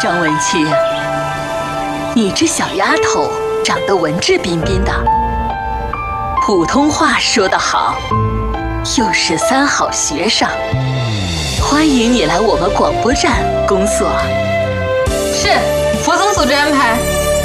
张文清，你这小丫头长得文质彬彬的，普通话说得好，又是3好学生，欢迎你来我们广播站工作。 是，副总组织安排。